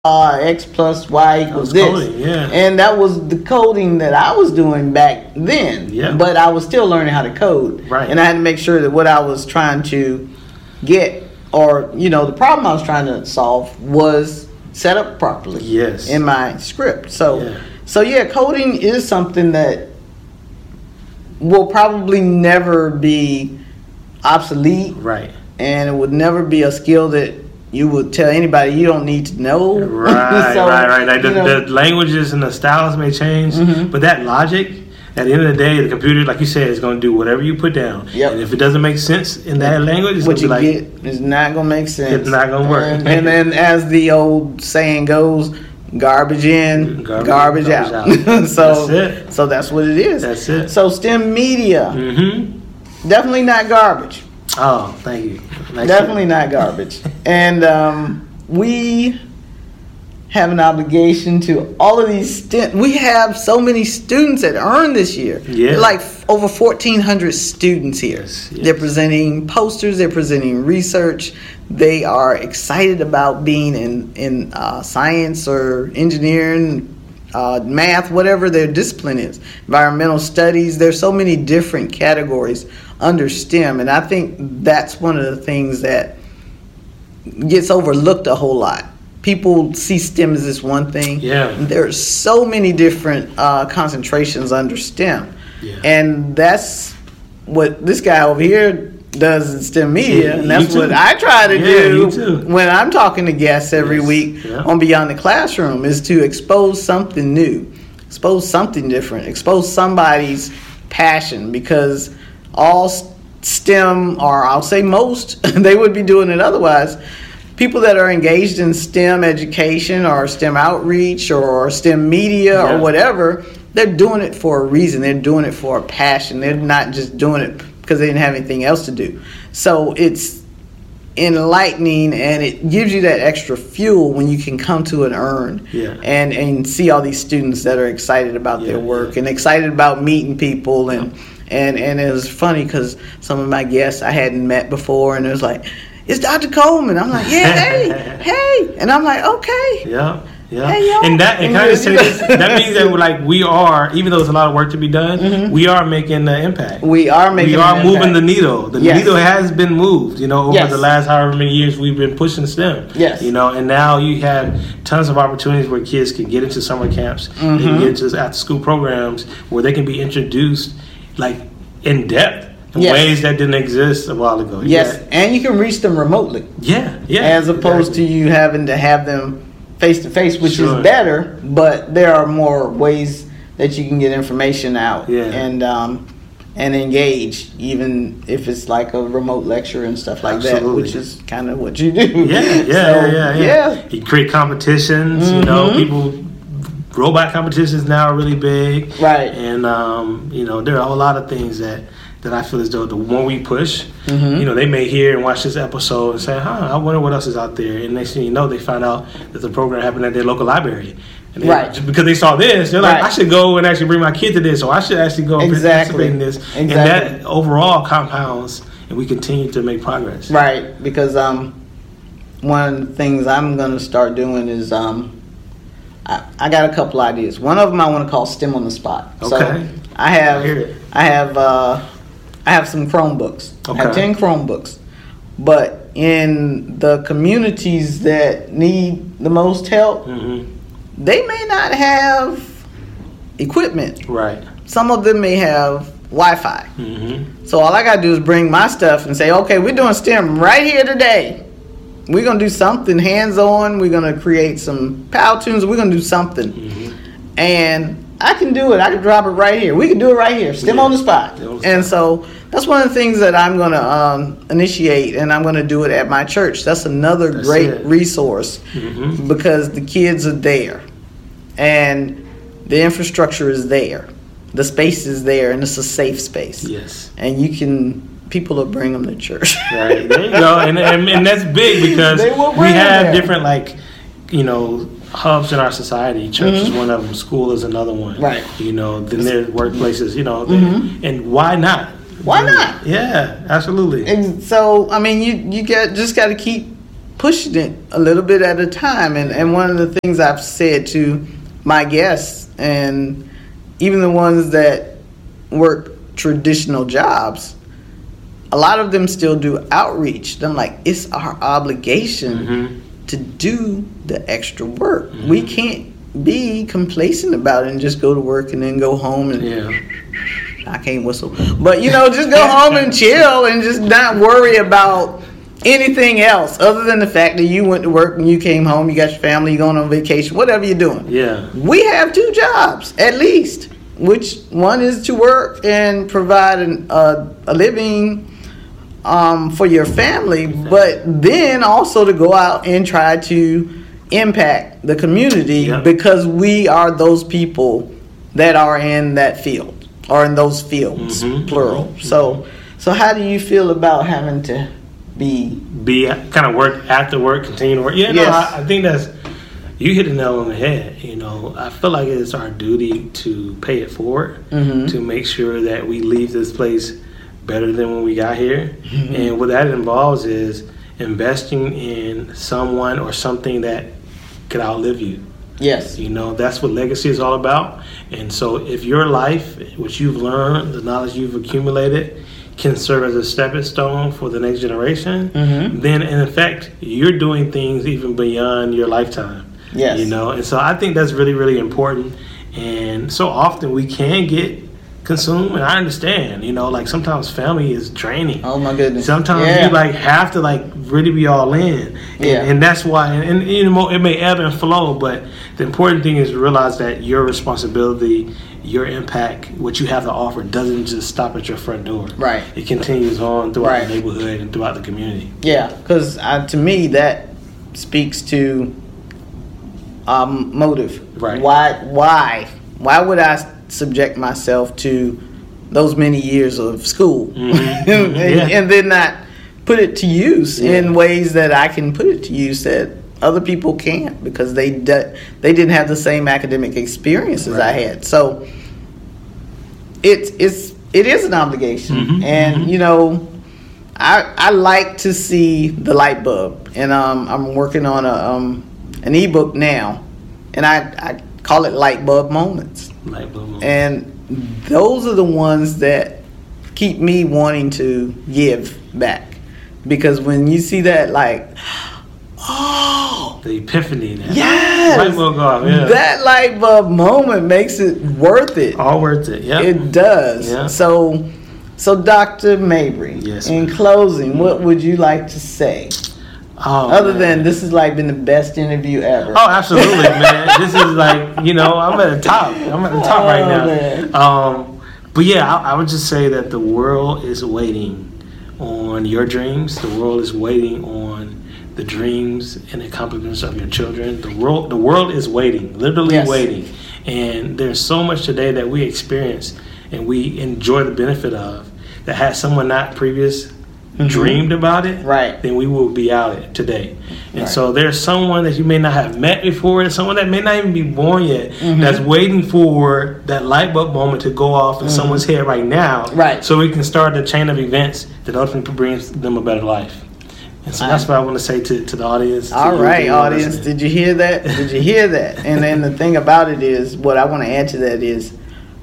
X plus Y equals this. Coding, yeah. And that was the coding that I was doing back then. Yeah. But I was still learning how to code. Right. And I had to make sure that what I was trying to get, or, the problem I was trying to solve was set up properly. Yes. In my script. So coding is something that will probably never be obsolete. Right. And it would never be a skill that you would tell anybody you don't need to know. Right, So, right. Like the languages and the styles may change, but that logic, at the end of the day, the computer, like you said, is going to do whatever you put down. Yep. And if it doesn't make sense in that language, it's what you like, get is not going to make sense. It's not going to work. And then, as the old saying goes, garbage in, garbage out. So that's it. So that's what it is. That's it. So STEM media, definitely not garbage. Oh, thank you. Definitely not garbage. And we have an obligation to all of these we have so many students that earn this year. Yeah. Like over 1,400 students here. Yes. They're presenting posters, they're presenting research. They are excited about being in science or engineering, math, whatever their discipline is. Environmental studies. There's so many different categories under STEM, and I think that's one of the things that gets overlooked a whole lot. People see STEM as this one thing. Yeah. There's so many different concentrations under STEM. Yeah. And that's what this guy over here does in STEM media, and that's what I try to do when I'm talking to guests every week on Beyond the Classroom, is to expose something new, expose something different, expose somebody's passion, because all STEM, or I'll say most, they would be doing it otherwise. People that are engaged in STEM education or STEM outreach or STEM media or whatever, they're doing it for a reason. They're doing it for a passion. They're not just doing it because they didn't have anything else to do. So it's enlightening, and it gives you that extra fuel when you can come to an earn and see all these students that are excited about their work and excited about meeting people. And it was funny because some of my guests I hadn't met before, and it was like, it's Dr. Coleman. I'm like, hey. And I'm like, okay. Yeah. Hey, and that means that we are, even though there's a lot of work to be done, we are making the impact. We are moving the needle. The needle has been moved, over the last however many years we've been pushing STEM. Yes. And now you have tons of opportunities where kids can get into summer camps, they can get into after school programs where they can be introduced in depth. In ways that didn't exist a while ago. Yes, and you can reach them remotely. Yeah. As opposed to you having to have them face to face, which is better, but there are more ways that you can get information out and engage, even if it's like a remote lecture and stuff like that, which is kind of what you do. Yeah. You create competitions. People. Robot competitions now are really big, right? And there are a lot of things that I feel as though the more we push, they may hear and watch this episode and say, I wonder what else is out there. And next thing you know, they find out that the program happened at their local library. And just because they saw this, they're like, I should go and actually bring my kid to this, or I should actually go and participate in this. And that overall compounds, and we continue to make progress. Right, because one of the things I'm going to start doing is I got a couple ideas. One of them I want to call STEM on the Spot. Okay. So I have some Chromebooks. Okay. I have 10 Chromebooks. But in the communities that need the most help, they may not have equipment. Right. Some of them may have Wi-Fi. So all I got to do is bring my stuff and say, okay, we're doing STEM right here today. We're going to do something hands-on. We're going to create some Powtoons. We're going to do something. And I can do it. I can drop it right here. We can do it right here. STEM on the spot. And so that's one of the things that I'm going to initiate, and I'm going to do it at my church. That's another great resource because the kids are there, and the infrastructure is there. The space is there, and it's a safe space. Yes. And people will bring them to church. Right. There you go. And that's big because we have different, hubs in our society. Church is one of them. School is another one. Right. Then there's workplaces, and why not? Why not? Yeah, absolutely. And so, you just got to keep pushing it a little bit at a time. And one of the things I've said to my guests, and even the ones that work traditional jobs, a lot of them still do outreach. I'm like, it's our obligation to do the extra work. We can't be complacent about it and just go to work and then go home and I can't whistle, but just go home and chill and just not worry about anything else other than the fact that you went to work and you came home, you got your family, you're going on vacation, whatever you're doing. We have 2 jobs at least, which one is to work and provide a living for your family, but then also to go out and try to impact the community because we are those people that are in that field or in those fields, plural. So how do you feel about having to be kind of work after work, continue to work? I think that's, you hit the nail on the head. I feel like it's our duty to pay it forward, to make sure that we leave this place better than when we got here. And what that involves is investing in someone or something that could outlive you. Yes. That's what legacy is all about. And so if your life, what you've learned, the knowledge you've accumulated, can serve as a stepping stone for the next generation, then in effect, you're doing things even beyond your lifetime. Yes. And so I think that's really, really important. And so often we can get consumed, and I understand, like sometimes family is draining. Oh my goodness. Sometimes you have to really be all in. And that's why, and it may ebb and flow, but the important thing is to realize that your responsibility, your impact, what you have to offer doesn't just stop at your front door. Right. It continues on throughout the neighborhood and throughout the community. Yeah, because to me that speaks to motive. Right. Why would I subject myself to those many years of school and then not put it to use in ways that I can put it to use that other people can't, because they didn't have the same academic experience as I had. So it is an obligation, and I like to see the light bulb, and I'm working on an ebook now, and I call it light bulb moments. And those are the ones that keep me wanting to give back, because when you see that, the epiphany, light bulb go off, that light bulb moment makes it worth it. All worth it. It does. So Dr. Mabry, in closing, what would you like to say? Other than this has been the best interview ever. Oh, absolutely, man. This is I'm at the top. I'm at the top right now. But I would just say that the world is waiting on your dreams. The world is waiting on the dreams and accomplishments of your children. The world is waiting, literally waiting. And there's so much today that we experience and we enjoy the benefit of that had someone not previous dreamed about it, then we will be out it today. And so there's someone that you may not have met before, and someone that may not even be born yet, that's waiting for that light bulb moment to go off in someone's head right now, so we can start the chain of events that ultimately brings them a better life. And so that's what I want to say to the audience. All right, audience, did you hear that? Did you hear that? And then the thing about it is, what I want to add to that is,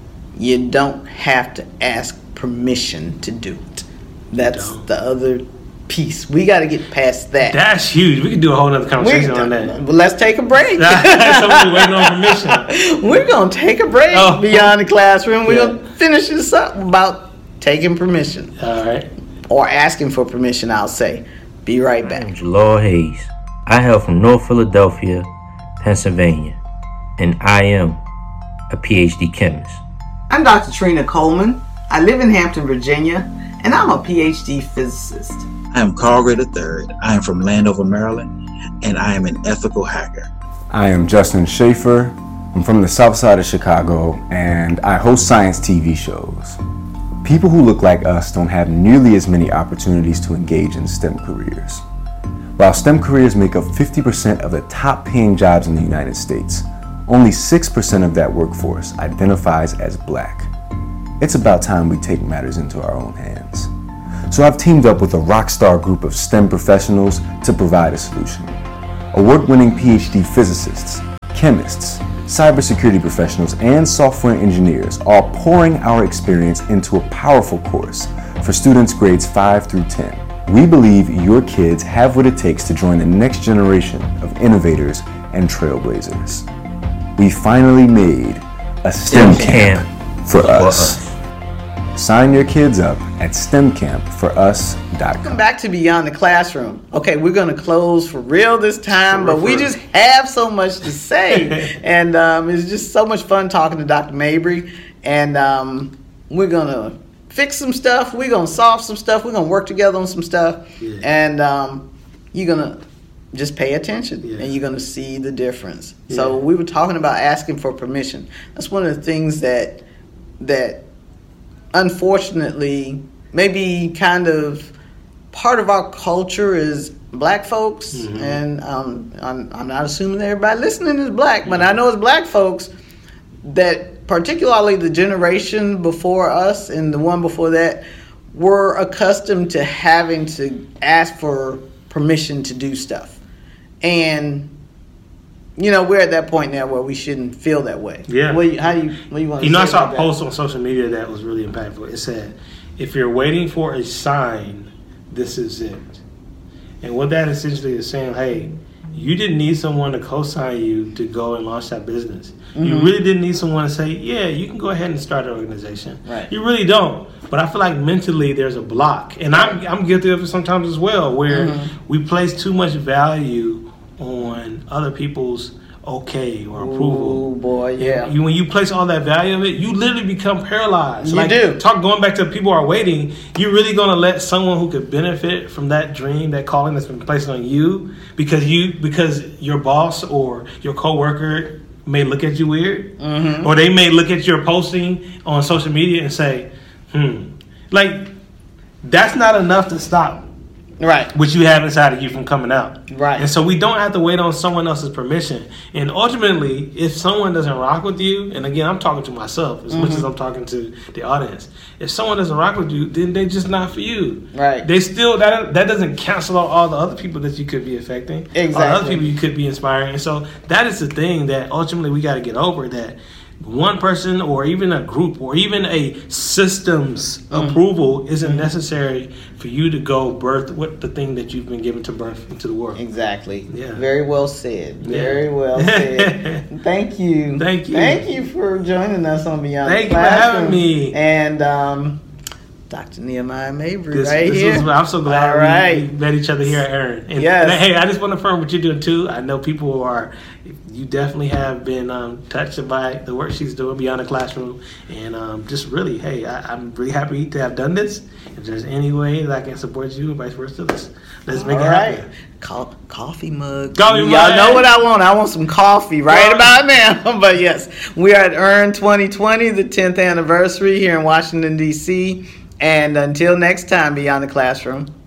you don't have to ask permission to do it. That's the other piece. We got to get past that. That's huge. We could do a whole other conversation on that. Well, let's take a break. Somebody waiting on permission. We're going to take a break beyond the classroom. We're going to finish this up about taking permission. All right. Or asking for permission, I'll say. Be right back. I'm Jalal Hayes. I hail from North Philadelphia, Pennsylvania, and I am a PhD chemist. I'm Dr. Trina Coleman. I live in Hampton, Virginia, and I'm a PhD physicist. I am Carl Gray III. I am from Landover, Maryland, and I am an ethical hacker. I am Justin Schaefer. I'm from the south side of Chicago, and I host science TV shows. People who look like us don't have nearly as many opportunities to engage in STEM careers. While STEM careers make up 50% of the top paying jobs in the United States, only 6% of that workforce identifies as Black. It's about time we take matters into our own hands. So I've teamed up with a rock star group of STEM professionals to provide a solution. Award-winning PhD physicists, chemists, cybersecurity professionals, and software engineers are pouring our experience into a powerful course for students grades 5 through 10. We believe your kids have what it takes to join the next generation of innovators and trailblazers. We finally made a STEM camp for us. Sign your kids up at stemcampforus.com. Welcome back to Beyond the Classroom. Okay, we're going to close for real this time, but we just have so much to say. And it's just so much fun talking to Dr. Mabry. And we're going to fix some stuff. We're going to solve some stuff. We're going to work together on some stuff. Yeah. And you're going to just pay attention, and you're going to see the difference. Yeah. So we were talking about asking for permission. That's one of the things that unfortunately, maybe kind of part of our culture is black folks, and I'm not assuming everybody listening is black, but I know it's black folks that, particularly the generation before us and the one before that, were accustomed to having to ask for permission to do stuff. And we're at that point now where we shouldn't feel that way. Yeah. What do you want to say? I saw a post on social media that was really impactful. It said, if you're waiting for a sign, this is it. And what that essentially is saying, hey, you didn't need someone to co-sign you to go and launch that business. You really didn't need someone to say, yeah, you can go ahead and start an organization. Right. You really don't. But I feel like mentally there's a block. And I'm guilty of it sometimes as well, where we place too much value on other people's okay or approval. Oh boy, yeah. When you place all that value of it, you literally become paralyzed. You do. Going back to people are waiting, you're really going to let someone who could benefit from that dream, that calling that's been placed on you, because your boss or your coworker may look at you weird, or they may look at your posting on social media and say, like, that's not enough to stop what you have inside of you from coming out. Right. And so we don't have to wait on someone else's permission. And ultimately, if someone doesn't rock with you, and again, I'm talking to myself as much as I'm talking to the audience. If someone doesn't rock with you, then they're just not for you. Right. They still, that doesn't cancel out all the other people that you could be affecting. Exactly. All the other people you could be inspiring. And so that is the thing that ultimately we got to get over, that one person or even a group or even a system's approval isn't necessary for you to go birth what the thing that you've been given to birth into the world. Exactly. Yeah. Very well said. Very well said. Thank you. Thank you. Thank you for joining us on Beyond the Classroom. Thank you for having me. And Dr. Nehemiah Mabry here. I'm so glad we met each other here at Earn. And hey, I just want to affirm what you're doing too. I know people you definitely have been touched by the work she's doing Beyond the Classroom. And just really, hey, I'm really happy to have done this. If there's any way that I can support you and vice versa, let's make it happen. Coffee mug. Y'all know what I want. I want some coffee about now. But yes, we are at Earn 2020, the 10th anniversary here in Washington, D.C., and until next time, Beyond the Classroom.